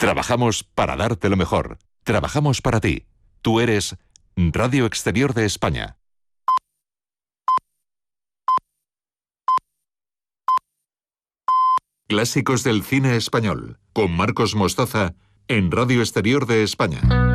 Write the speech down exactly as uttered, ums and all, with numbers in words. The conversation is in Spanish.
Trabajamos para darte lo mejor. Trabajamos para ti. Tú eres Radio Exterior de España. Clásicos del cine español, con Marcos Mostaza, en Radio Exterior de España.